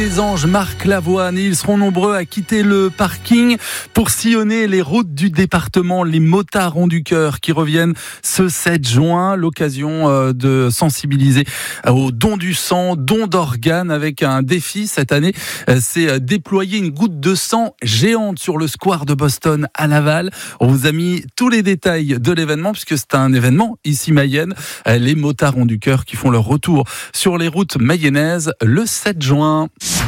Les anges marquent l'avoine et ils seront nombreux à quitter le parking pour sillonner les routes du département. Les motards ont du cœur qui reviennent ce 7 juin. L'occasion de sensibiliser au don du sang, don d'organes avec un défi cette année. C'est déployer une goutte de sang géante sur le square de Boston à Laval. On vous a mis tous les détails de l'événement puisque c'est un événement ici Mayenne. Les motards ont du cœur qui font leur retour sur les routes mayennaises le 7 juin.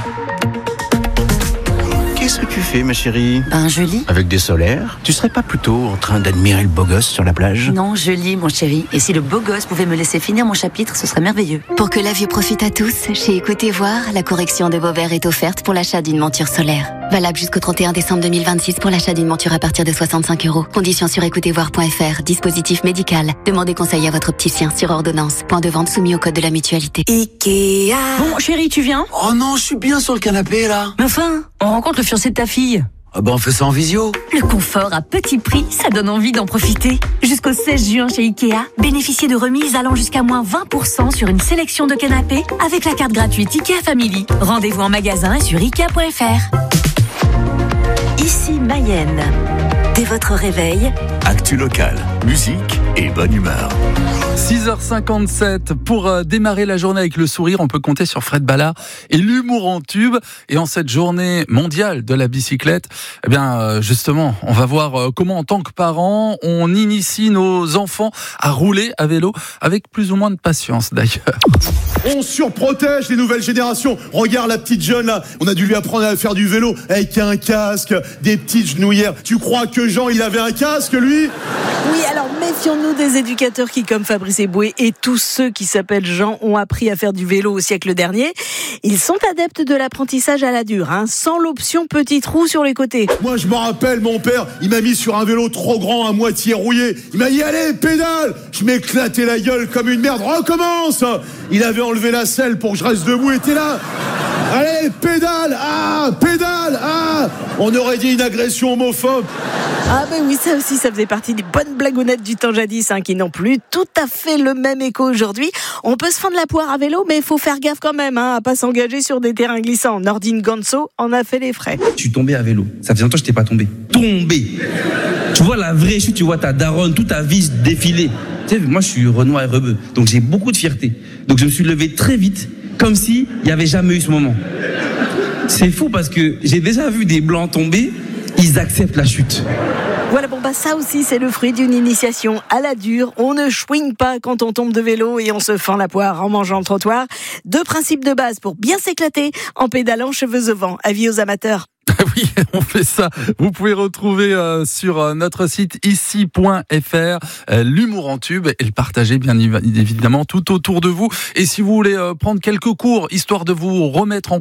Qu'est-ce que tu fais, ma chérie ? Je lis. Avec des solaires ? Tu serais pas plutôt en train d'admirer le beau gosse sur la plage ? Non, je lis, mon chéri. Et si le beau gosse pouvait me laisser finir mon chapitre, ce serait merveilleux. Pour que la vue profite à tous, chez Écoutez Voir, la correction de vos verres est offerte pour l'achat d'une monture solaire. Valable jusqu'au 31 décembre 2026 pour l'achat d'une monture à partir de 65 €. Conditions sur écoutezvoir.fr. Dispositif médical. Demandez conseil à votre opticien sur ordonnance. Point de vente soumis au code de la mutualité. Ikea. Bon, chérie, tu viens ? Oh non, je suis bien sur le canapé là. Mais enfin, on rencontre le fiancé de ta fille. Ah ben on fait ça en visio. Le confort à petit prix, ça donne envie d'en profiter. Jusqu'au 16 juin chez Ikea, bénéficiez de remises allant jusqu'à moins 20% sur une sélection de canapés avec la carte gratuite Ikea Family. Rendez-vous en magasin et sur Ikea.fr. Ici Mayenne. Dès votre réveil, Actu locale, musique et bonne humeur. 6h57 pour démarrer la journée avec le sourire. On peut compter sur Fred Ballard et l'humour en tube. Et en cette journée mondiale de la bicyclette, eh bien, justement, on va voir comment, en tant que parents, on initie nos enfants à rouler à vélo avec plus ou moins de patience, d'ailleurs. On surprotège les nouvelles générations. Regarde la petite jeune là, on a dû lui apprendre à faire du vélo avec un casque, des petites genouillères. Tu crois que Jean, il avait un casque, lui ? Oui, alors méfions-nous des éducateurs qui, comme Fabrice Eboué et tous ceux qui s'appellent Jean, ont appris à faire du vélo au siècle dernier. Ils sont adeptes de l'apprentissage à la dure, sans l'option petit trou sur les côtés. Moi, je me rappelle, mon père, il m'a mis sur un vélo trop grand, à moitié rouillé. Il m'a dit, allez, pédale ! Je m'éclatais la gueule comme une merde. Recommence ! Il avait enlevé la selle pour que je reste debout et t'es là. Allez, pédale ! Pédale ! On aurait dit une agression homophobe. Ah ben oui, ça aussi, ça faisait partie des bonnes blagounettes du temps jadis, qui n'ont plus tout à fait le même écho aujourd'hui. On peut se fendre la poire à vélo, mais il faut faire gaffe quand même, à pas s'engager sur des terrains glissants. Nordine Ganso en a fait les frais. Je suis tombé à vélo. Ça faisait longtemps que je n'étais pas tombé. Tombé. Tu vois la vraie chute, tu vois ta daronne, toute ta vie défiler. Tu sais, moi je suis Renoir et rebeu, donc j'ai beaucoup de fierté. Donc je me suis levé très vite, comme s'il n'y avait jamais eu ce moment. C'est fou parce que j'ai déjà vu des blancs tomber, ils acceptent la chute. Voilà, ça aussi, c'est le fruit d'une initiation à la dure. On ne chouigne pas quand on tombe de vélo et on se fend la poire en mangeant le trottoir. 2 principes de base pour bien s'éclater en pédalant cheveux au vent. Avis aux amateurs. Oui, on fait ça. Vous pouvez retrouver sur notre site ici.fr l'humour en tube et le partager bien évidemment tout autour de vous. Et si vous voulez prendre quelques cours, histoire de vous remettre en